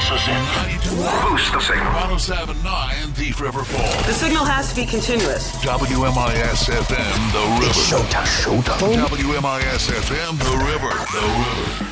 This is it. 92. Boost the signal. 1079 Thief River Falls. The signal has to be continuous. WMIS FM, The River. It's showtime. WMIS FM, The River.